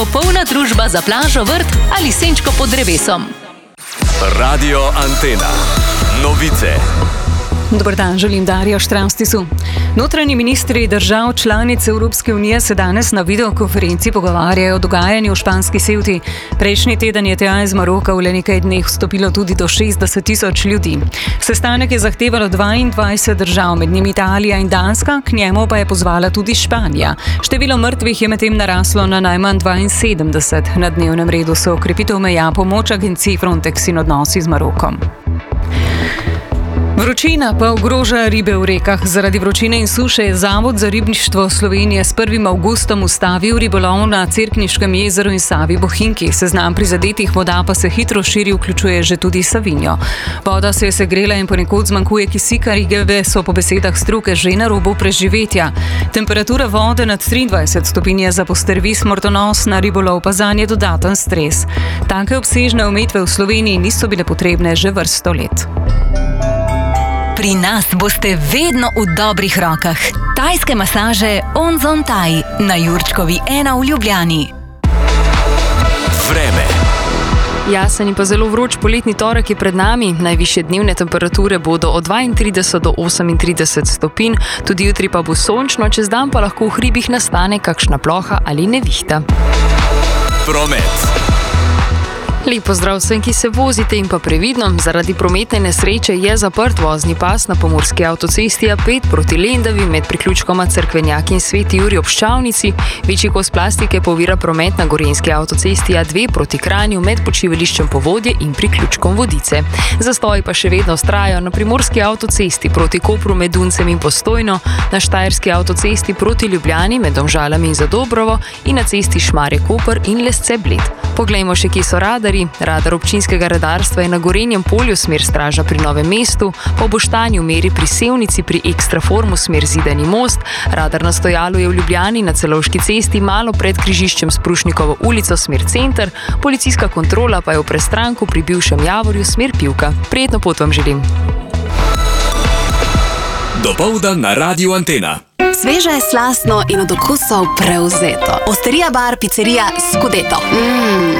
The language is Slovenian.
popolna družba za plažo, vrt ali senčko pod drevesom. Radio Antena. Novice. Dober dan, želim Darja Štranstisu. Notranji ministri držav članic Evropske unije se danes na videokonferenci pogovarjajo o dogajanju v španski Ceuti. Prejšnji teden je tja iz Maroka v le nekaj dneh vstopilo tudi do 60.000 ljudi. Sestanek je zahtevalo 22 držav, med njimi Italija in Danska, k njemu pa je pozvala tudi Španija. Število mrtvih je medtem naraslo na najmanj 72. Na dnevnem redu so okrepitev meja, pomoč agenciji Frontex in odnosi z Marokom. Vročina pa ogroža ribe v rekah. Zaradi vročine in suše je Zavod za ribništvo Slovenije s 1. avgustom ustavil ribolov na Cerkniškem jezeru in Savi Bohinjki. Seznam prizadetih voda pa se hitro širi, vključuje že tudi Savinjo. Voda se je segrela in ponekod zmanjkuje kisika, ribe so po besedah stroke že na robu preživetja. Temperatura vode nad 23 stopinj je za postrvi smrtonosna, ribolov pa zanje dodaten stres. Take obsežne omejitve v Sloveniji niso bile potrebne že vrsto let. Pri nas boste vedno v dobrih rokah. Tajske masaže Onzon Thai na Jurčkovi 1 v Ljubljani. Vreme. Jasen in pa zelo vroč poletni torek je pred nami. Najvišje dnevne temperature bodo od 32 do 38 stopinj, tudi jutri pa bo sončno, čez dan pa lahko v hribih nastane kakšna ploha ali nevihta. Promet. Lep pozdrav vsem, ki se vozite in pa previdno. Zaradi prometne nesreče je zaprt vozni pas na pomurski avtocesti A5 proti Lendavi med priključkoma Cerkvenjak in Sveti Jurij ob Ščavnici. Večji kos plastike pa ovira promet na gorenjski avtocesti A2 proti Kranju med počivališčem Povodje in priključkom Vodice. Zastoji pa še vedno vztrajajo na primorski avtocesti proti Kopru med Duncem in Postojno, na štajerski avtocesti proti Ljubljani med Domžalami in Zadobrovo in na cesti Šmarje-Koper in Lesce-Bled. Poglejmo še, kje so radarji. Radar občinskega redarstva je na Gorenjem polju smer Straža pri Novem mestu, po Boštanju meri pri Sevnici pri Ekstraformu smer Zidani most, radar na Stojalu je v Ljubljani na Celovški cesti malo pred križiščem s Prušnikovo ulico smer Center, policijska kontrola pa je v Prestranku pri bivšem Javorju smer Pivka. Prijetno pot vam želim. Dopoldan na Radio Antena. Sveže, slastno in od okusov prevzeto. Osterija bar, picerija Scudetto.